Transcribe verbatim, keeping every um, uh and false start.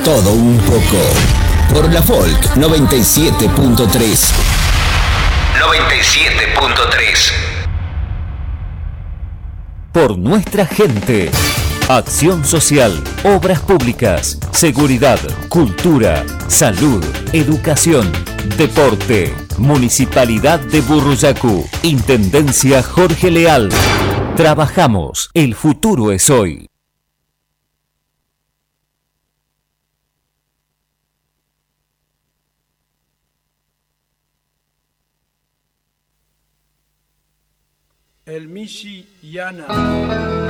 Todo un poco. Por la Folk noventa y siete punto tres. noventa y siete punto tres. Por nuestra gente. Acción social, obras públicas, seguridad, cultura, salud, educación, deporte. Municipalidad de Burruyacu. Intendencia Jorge Leal. Trabajamos. El futuro es hoy. El Michi Yana.